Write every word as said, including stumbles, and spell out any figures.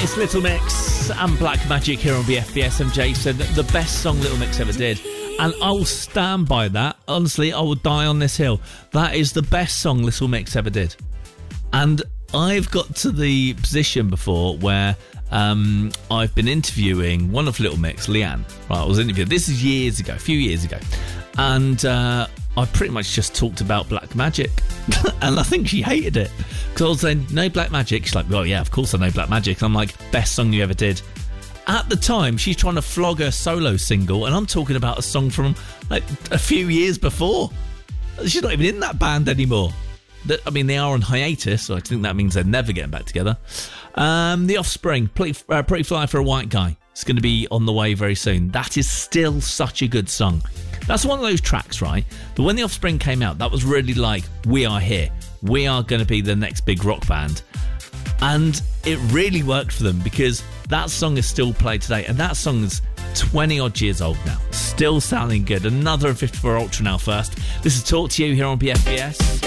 It's Little Mix and Black Magic here on B F B S. M J said the best song Little Mix ever did. And I will stand by that. Honestly, I will die on this hill. That is the best song Little Mix ever did. And I've got to the position before where um, I've been interviewing one of Little Mix, Leanne. Right, I was interviewed. This is years ago, a few years ago. And uh, I pretty much just talked about Black Magic. And I think she hated it. Because I was saying, no Black Magic. She's like, well, yeah, of course I know Black Magic. And I'm like, best song you ever did. At the time, she's trying to flog her solo single, and I'm talking about a song from like a few years before. She's not even in that band anymore. I mean, they are on hiatus, so I think that means they're never getting back together. Um, The Offspring, Pretty, uh, Pretty Fly for a White Guy. It's going to be on the way very soon. That is still such a good song. That's one of those tracks, right? But when The Offspring came out, that was really like, we are here. We are going to be the next big rock band. And it really worked for them because that song is still played today. And that song is twenty odd years old now. Still sounding good. Another fifty-four Ultra now first. This is Talk to You here on B F B S.